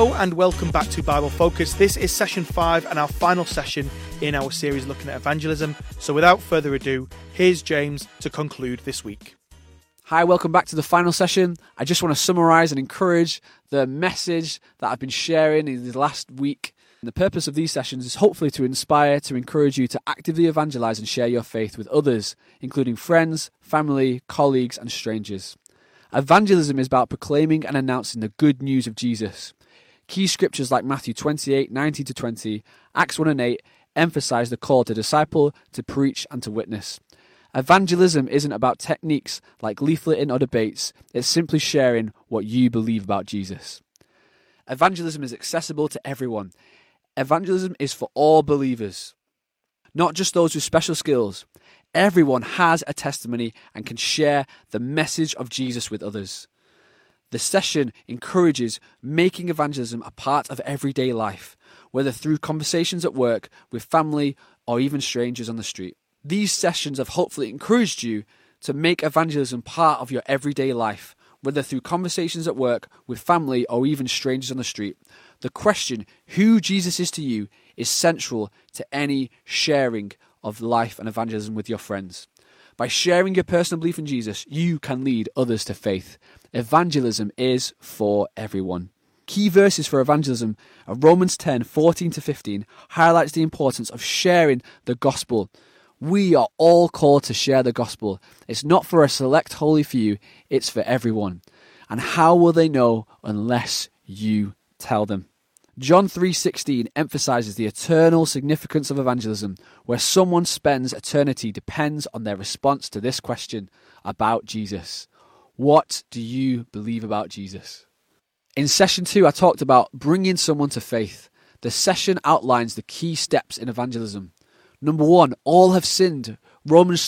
Hello and welcome back to Bible Focus. This is session 5 and our final session in our series looking at evangelism. So without further ado, here's James to conclude this week. Hi, welcome back to the final session. I just want to summarise and encourage the message that I've been sharing in the last week. And the purpose of these sessions is hopefully to inspire, to encourage you to actively evangelise and share your faith with others, including friends, family, colleagues and strangers. Evangelism is about proclaiming and announcing the good news of Jesus. Key scriptures like Matthew 28:19-20, Acts 1 and 8 emphasise the call to disciple, to preach and to witness. Evangelism isn't about techniques like leafleting or debates, it's simply sharing what you believe about Jesus. Evangelism is accessible to everyone. Evangelism is for all believers, not just those with special skills. Everyone has a testimony and can share the message of Jesus with others. The session encourages making evangelism a part of everyday life, whether through conversations at work, with family, or even strangers on the street. These sessions have hopefully encouraged you to make evangelism part of your everyday life, whether through conversations at work, with family, or even strangers on the street. The question, who Jesus is to you, is central to any sharing of life and evangelism with your friends. By sharing your personal belief in Jesus, you can lead others to faith. Evangelism is for everyone. Key verses for evangelism are Romans 10:14-15 highlights the importance of sharing the gospel. We are all called to share the gospel. It's not for a select holy few, it's for everyone. And how will they know unless you tell them? John 3:16 emphasizes the eternal significance of evangelism, where someone spends eternity depends on their response to this question about Jesus. What do you believe about Jesus? In session 2, I talked about bringing someone to faith. The session outlines the key steps in evangelism. Number 1, all have sinned. Romans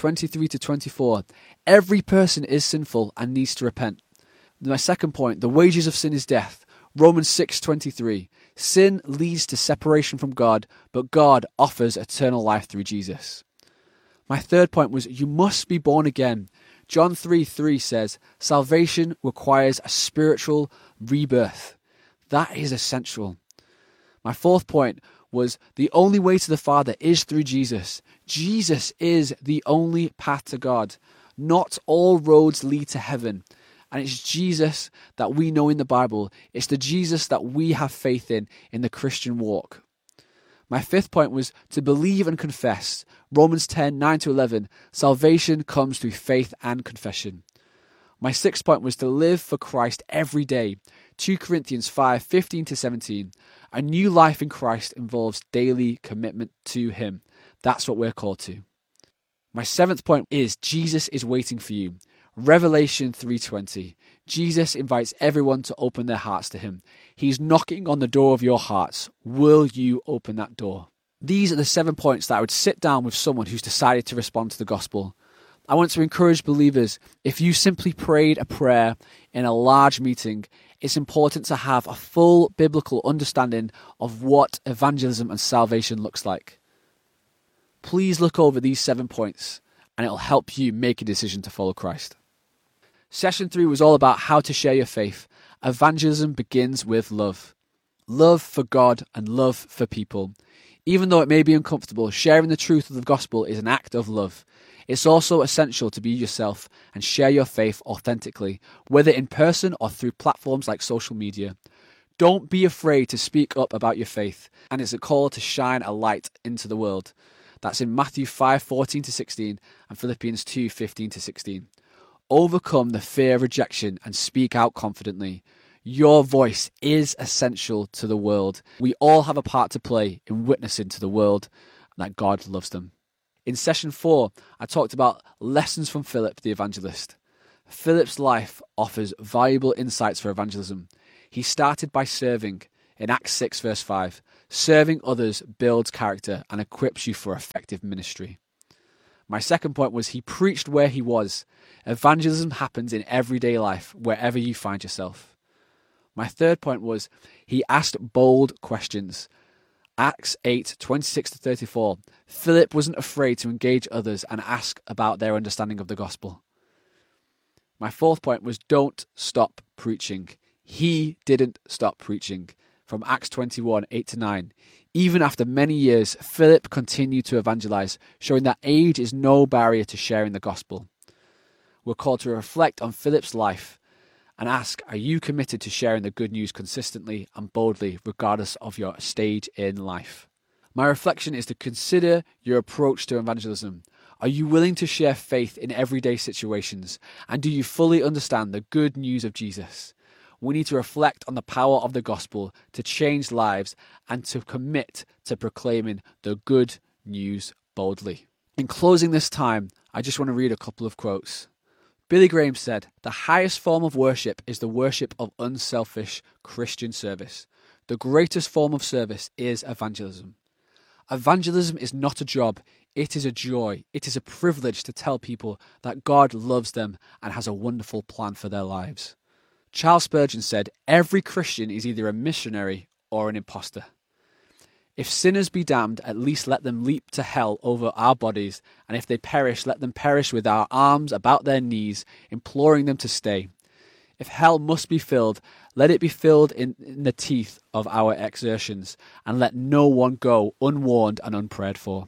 3:23-24. Every person is sinful and needs to repent. My second point, the wages of sin is death. Romans 6:23. Sin leads to separation from God, but God offers eternal life through Jesus. My third point was you must be born again. John 3:3 says, salvation requires a spiritual rebirth. That is essential. My fourth point was the only way to the Father is through Jesus. Jesus is the only path to God. Not all roads lead to heaven. And it's Jesus that we know in the Bible. It's the Jesus that we have faith in the Christian walk. My fifth point was to believe and confess. Romans 10:9-11. Salvation comes through faith and confession. My sixth point was to live for Christ every day. 2 Corinthians 5:15-17. A new life in Christ involves daily commitment to Him. That's what we're called to. My seventh point is Jesus is waiting for you. Revelation 3:20. Jesus invites everyone to open their hearts to Him. He's knocking on the door of your hearts. Will you open that door? These are the 7 points that I would sit down with someone who's decided to respond to the gospel. I want to encourage believers, if you simply prayed a prayer in a large meeting, it's important to have a full biblical understanding of what evangelism and salvation looks like. Please look over these 7 points and it'll help you make a decision to follow Christ. Session 3 was all about how to share your faith. Evangelism begins with love. Love for God and love for people. Even though it may be uncomfortable, sharing the truth of the gospel is an act of love. It's also essential to be yourself and share your faith authentically, whether in person or through platforms like social media. Don't be afraid to speak up about your faith, and it's a call to shine a light into the world. That's in Matthew 5:14-16 and Philippians 2:15-16. Overcome the fear of rejection and speak out confidently. Your voice is essential to the world. We all have a part to play in witnessing to the world that God loves them. In session 4, I talked about lessons from Philip the evangelist. Philip's life offers valuable insights for evangelism. He started by serving. In Acts 6 verse 5, serving others builds character and equips you for effective ministry. My second point was he preached where he was. Evangelism happens in everyday life, wherever you find yourself. My third point was he asked bold questions. Acts 8:26-34. Philip wasn't afraid to engage others and ask about their understanding of the gospel. My fourth point was don't stop preaching. He didn't stop preaching. From Acts 21, 8-9. Even after many years, Philip continued to evangelize, showing that age is no barrier to sharing the gospel. We're called to reflect on Philip's life and ask, are you committed to sharing the good news consistently and boldly, regardless of your stage in life? My reflection is to consider your approach to evangelism. Are you willing to share faith in everyday situations? And do you fully understand the good news of Jesus? We need to reflect on the power of the gospel to change lives and to commit to proclaiming the good news boldly. In closing this time, I just want to read a couple of quotes. Billy Graham said, "The highest form of worship is the worship of unselfish Christian service. The greatest form of service is evangelism. Evangelism is not a job, it is a joy. It is a privilege to tell people that God loves them and has a wonderful plan for their lives." Charles Spurgeon said, "Every Christian is either a missionary or an imposter. If sinners be damned, at least let them leap to hell over our bodies, and if they perish, let them perish with our arms about their knees, imploring them to stay. If hell must be filled, let it be filled in the teeth of our exertions, and let no one go unwarned and unprayed for."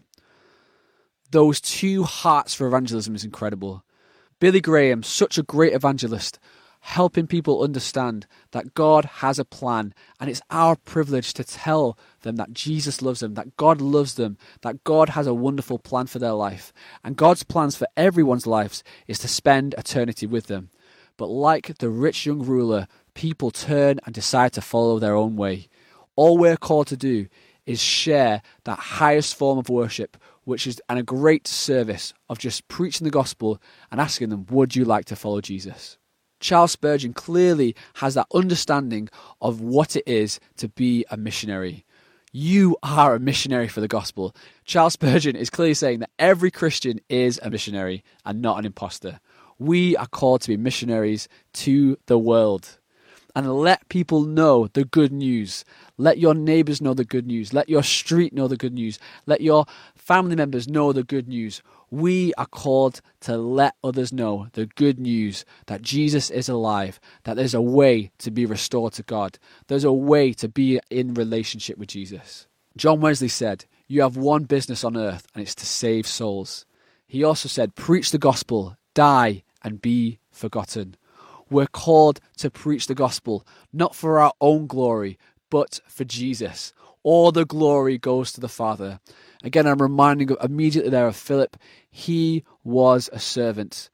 Those two hearts for evangelism is incredible. Billy Graham, such a great evangelist, helping people understand that God has a plan, and it's our privilege to tell them that Jesus loves them, that God loves them, that God has a wonderful plan for their life. And God's plans for everyone's lives is to spend eternity with them. But like the rich young ruler, people turn and decide to follow their own way. All we're called to do is share that highest form of worship, which is a great service of just preaching the gospel and asking them, would you like to follow Jesus? Charles Spurgeon clearly has that understanding of what it is to be a missionary. You are a missionary for the gospel. Charles Spurgeon is clearly saying that every Christian is a missionary and not an imposter. We are called to be missionaries to the world. And let people know the good news. Let your neighbours know the good news. Let your street know the good news. Let your family members know the good news. We are called to let others know the good news that Jesus is alive, that there's a way to be restored to God. There's a way to be in relationship with Jesus. John Wesley said, "You have one business on earth, and it's to save souls." He also said, "Preach the gospel, die, and be forgotten." We're called to preach the gospel, not for our own glory, but for Jesus. All the glory goes to the Father. Again, I'm reminding immediately there of Philip. He was a servant.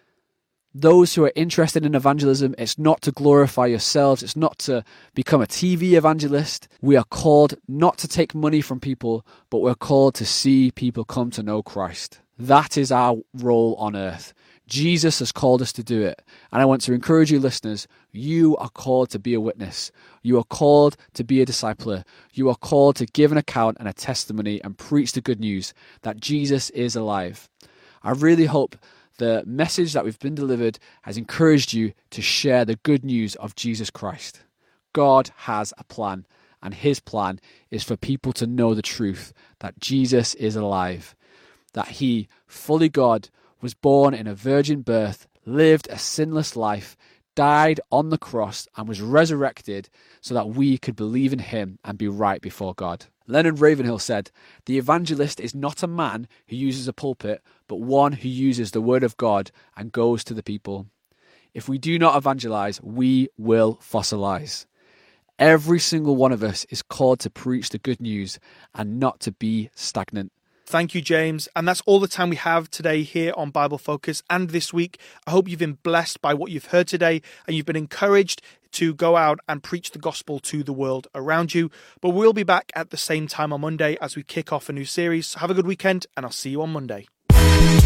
Those who are interested in evangelism, it's not to glorify yourselves. It's not to become a TV evangelist. We are called not to take money from people, but we're called to see people come to know Christ. That is our role on earth. Jesus has called us to do it. And I want to encourage you listeners, you are called to be a witness. You are called to be a discipler. You are called to give an account and a testimony and preach the good news that Jesus is alive. I really hope the message that we've been delivered has encouraged you to share the good news of Jesus Christ. God has a plan, and his plan is for people to know the truth that Jesus is alive, that he, fully God, was born in a virgin birth, lived a sinless life, died on the cross, and was resurrected so that we could believe in him and be right before God. Leonard Ravenhill said, "The evangelist is not a man who uses a pulpit, but one who uses the word of God and goes to the people. If we do not evangelize, we will fossilize." Every single one of us is called to preach the good news and not to be stagnant. Thank you, James. And that's all the time we have today here on Bible Focus and this week. I hope you've been blessed by what you've heard today and you've been encouraged to go out and preach the gospel to the world around you. But we'll be back at the same time on Monday as we kick off a new series. So have a good weekend, and I'll see you on Monday.